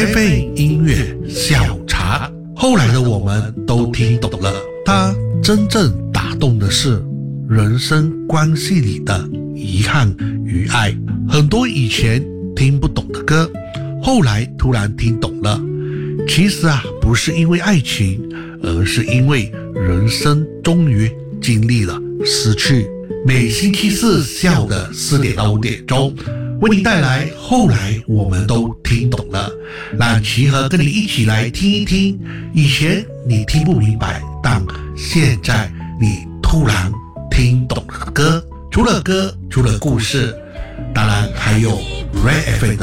菲音乐下午茶。后来的我们都听懂了，它真正打动的是人生关系里的遗憾与爱。很多以前听不懂的歌，后来突然听懂了。其实不是因为爱情，而是因为人生终于经历了失去。每星期四下午的4点到5点钟，为你带来后来我们都听懂了，让齐和跟你一起来听一听以前你听不明白，但现在你突然听懂了歌。除了歌，除了故事，当然还有 Red FM 的